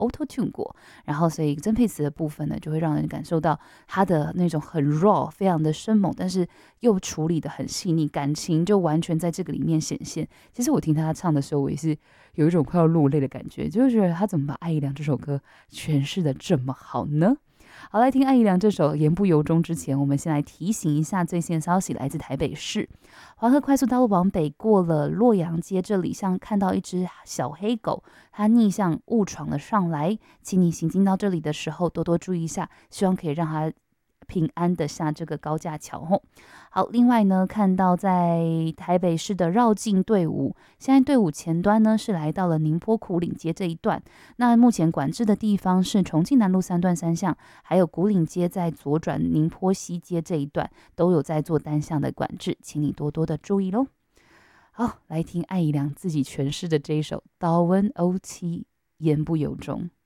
Auto Tune 过，然后所以曾沛慈的部分呢，就会让人感受到她的那种很 raw， 非常的生猛，但是又处理的很细腻，感情就完全在这个里面显现。其实我听她唱的时候，我也是有一种快要落泪的感觉，就是觉得她怎么把《爱姨良》这首歌诠释的这么好呢？好，来听艾怡良这首言不由衷之前，我们先来提醒一下最新的消息，来自台北市黄河快速道路往北过了洛阳街这里，像看到一只小黑狗，它逆向误闯了上来，请你行经到这里的时候多多注意一下，希望可以让它平安的下这个高架桥吼。好，另外呢，看到在台北市的绕境队伍，现在队伍前端呢是来到了宁波苦岭街这一段。那目前管制的地方是重庆南路3段3巷，还有苦岭街在左转宁波西街这一段都有在做单向的管制，请你多多的注意喽。好，来听艾怡良自己诠释的这一首《刀温欧七言不由衷》。